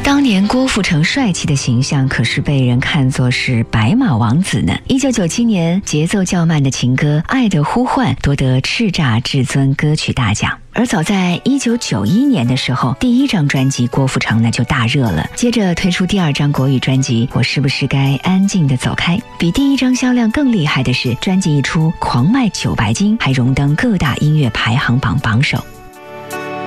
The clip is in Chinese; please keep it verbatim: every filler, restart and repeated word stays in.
当年郭富城帅气的形象可是被人看作是白马王子呢。一九九七年，节奏较慢的情歌《爱的呼唤》夺得叱咤至尊歌曲大奖。而早在一九九一年的时候，第一张专辑郭富城呢就大热了，接着推出第二张国语专辑《我是不是该安静的走开》。比第一张销量更厉害的是，专辑一出狂卖九白金，还荣登各大音乐排行榜榜首。